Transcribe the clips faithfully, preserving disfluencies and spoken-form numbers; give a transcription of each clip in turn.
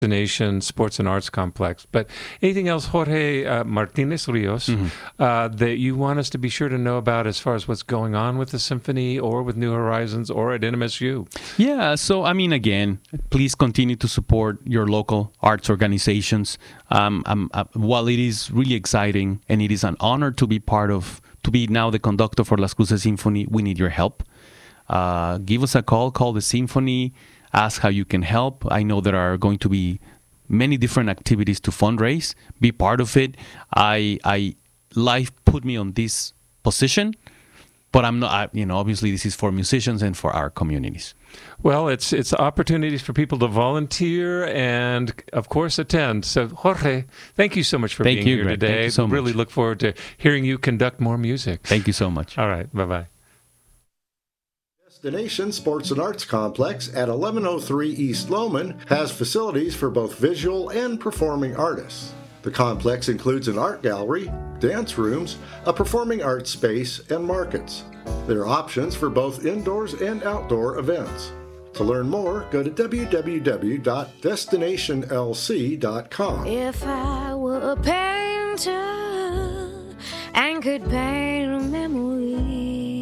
Destination Sports and Arts Complex. But anything else, Jorge uh, Martinez Rios, mm-hmm. uh, that you want us to be sure to know about as far as what's going on with the symphony or with New Horizons or at N M S U? Yeah, so I mean, again, please continue to support your local arts organizations. Um, um, uh, while it is really exciting and it is an honor to be part of, to be now the conductor for Las Cruces Symphony, we need your help. Uh, give us a call, call the Symphony. Ask how you can help. I know there are going to be many different activities to fundraise. Be part of it. I, I, life put me on this position, but I'm not. I, you know, obviously, this is for musicians and for our communities. Well, it's it's opportunities for people to volunteer and, of course, attend. So, Jorge, thank you so much for thank being you, here Greg. today. Thank you so really much. Look forward to hearing you conduct more music. Thank you so much. All right. Bye bye. Destination Sports and Arts Complex at eleven oh three East Lowman has facilities for both visual and performing artists. The complex includes an art gallery, dance rooms, a performing arts space, and markets. There are options for both indoors and outdoor events. To learn more, go to w w w dot destination l c dot com. If I were a painter and could paint a memory.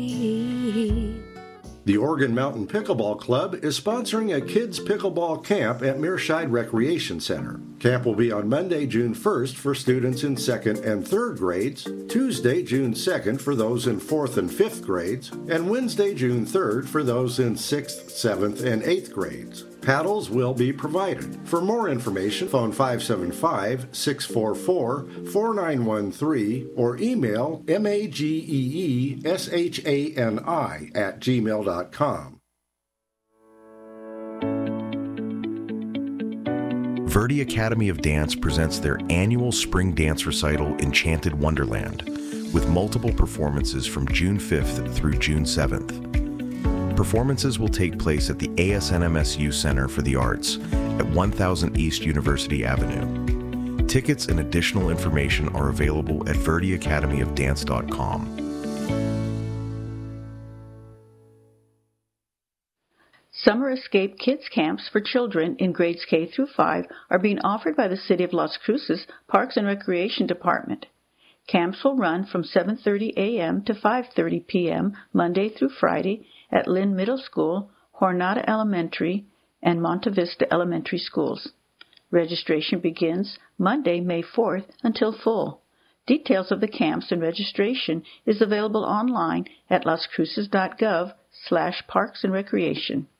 The Oregon Mountain Pickleball Club is sponsoring a kids' pickleball camp at Mearshide Recreation Center. Camp will be on Monday, June first for students in second and third grades, Tuesday, June second for those in fourth and fifth grades, and Wednesday, June third for those in sixth, seventh, and eighth grades. Paddles will be provided. For more information, phone five seven five, six four four, four nine one three or email magee shani at gmail dot com. Verdi Academy of Dance presents their annual spring dance recital, Enchanted Wonderland, with multiple performances from June fifth through June seventh. Performances will take place at the A S N M S U Center for the Arts at one thousand East University Avenue. Tickets and additional information are available at verdi academy of dance dot com. Summer Escape Kids Camps for children in grades K through five are being offered by the City of Las Cruces Parks and Recreation Department. Camps will run from seven thirty a.m. to five thirty p.m. Monday through Friday at Lynn Middle School, Jornada Elementary, and Monte Vista Elementary Schools. Registration begins Monday, May fourth until full. Details of the camps and registration is available online at lascruces dot gov slash parks and recreation.